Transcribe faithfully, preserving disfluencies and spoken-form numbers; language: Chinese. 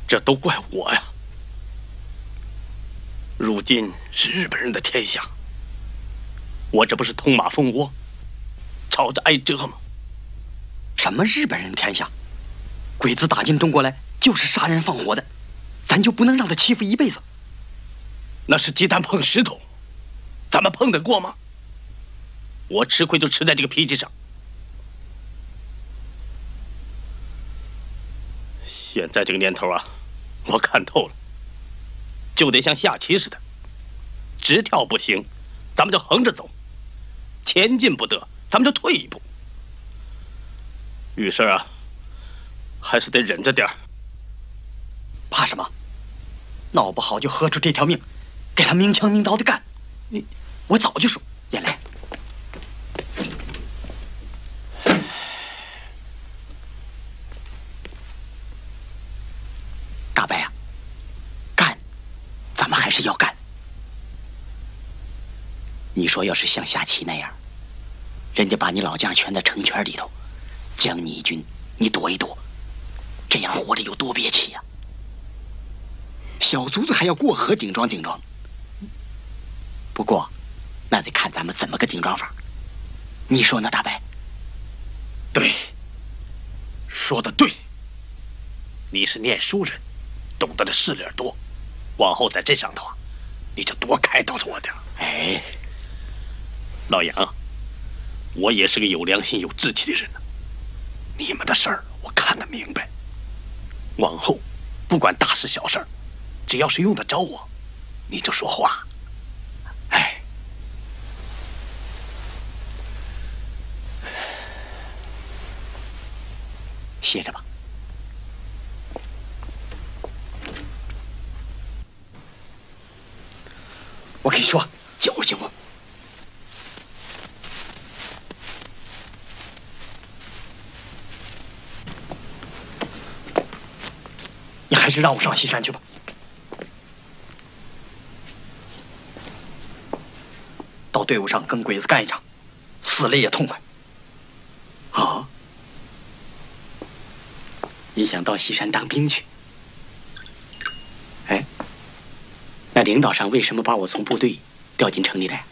这都怪我呀！如今是日本人的天下，我这不是通马蜂窝，吵着挨蛰吗？ 什么日本人天下？鬼子打进中国来就是杀人放火的，咱就不能让他欺负一辈子？ 那是鸡蛋碰石头，咱们碰得过吗？我吃亏就吃在这个脾气上。现在这个年头啊，我看透了，就得像下棋似的，直跳不行，咱们就横着走；前进不得，咱们就退一步。遇事啊，还是得忍着点儿。 怕什么？闹不好就豁出这条命，给他明枪明刀的干。你，我早就说，燕来，大白啊，干，咱们还是要干。你说要是像下棋那样，人家把你老将圈在城圈里头，将你一军，你躲一躲，这样活着有多憋气呀！小卒子还要过河顶撞顶撞。不过，那得看咱们怎么个顶撞法。你说呢，大白？ 对，说的对。你是念书人，懂得的事理多，往后在这上头啊，你就多开导着我点。 哎， 老杨，我也是个有良心、有志气的人呢。你们的事儿我看得明白，往后不管大事小事，只要是用得着我，你就说话。 哎，歇着吧。我跟你说，教训我。你还是让我上西山去吧。到队伍上跟鬼子干一场，死了也痛快。啊？你想到西山当兵去？哎，那领导上为什么把我从部队调进城里来？